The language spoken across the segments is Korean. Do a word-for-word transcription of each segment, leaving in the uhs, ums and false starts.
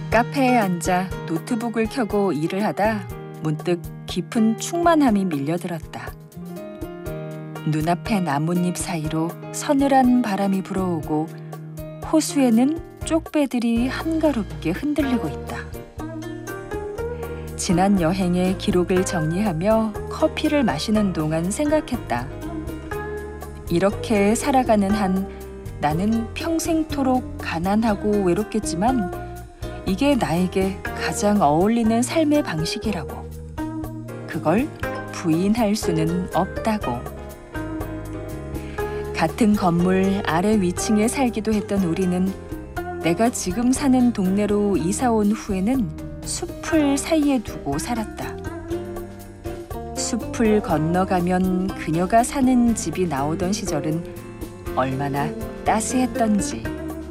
카페에 앉아 노트북을 켜고 일을 하다 문득 깊은 충만함이 밀려들었다. 눈앞의 나뭇잎 사이로 서늘한 바람이 불어오고 호수에는 쪽배들이 한가롭게 흔들리고 있다. 지난 여행의 기록을 정리하며 커피를 마시는 동안 생각했다. 이렇게 살아가는 한 나는 평생토록 가난하고 외롭겠지만 이게 나에게 가장 어울리는 삶의 방식이라고. 그걸 부인할 수는 없다고. 같은 건물 아래 위층에 살기도 했던 우리는 내가 지금 사는 동네로 이사 온 후에는 숲을 사이에 두고 살았다. 숲을 건너가면 그녀가 사는 집이 나오던 시절은 얼마나 따스했던지.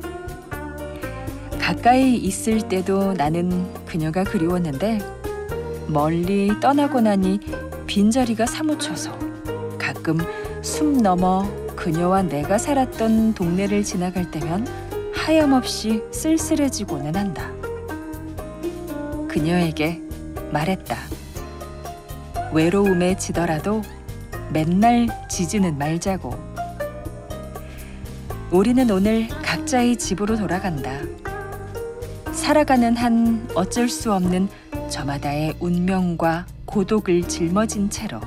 가까이 있을 때도 나는 그녀가 그리웠는데 멀리 떠나고 나니 빈자리가 사무쳐서 가끔 숲 너머 그녀와 내가 살았던 동네를 지나갈 때면 하염없이 쓸쓸해지고는 한다. 그녀에게 말했다. 외로움에 지더라도 맨날 지지는 말자고. 우리는 오늘 각자의 집으로 돌아간다. 살아가는 한 어쩔 수 없는 저마다의 운명과 고독을 짊어진 채로.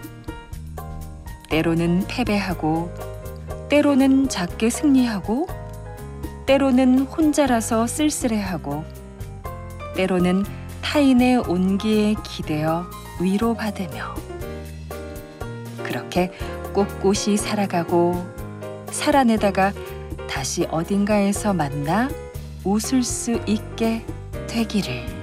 때로는 패배하고, 때로는 작게 승리하고, 때로는 혼자라서 쓸쓸해하고, 때로는 타인의 온기에 기대어 위로받으며. 그렇게 꼿꼿이 살아가고 살아내다가 다시 어딘가에서 만나 웃을 수 있게 되기를.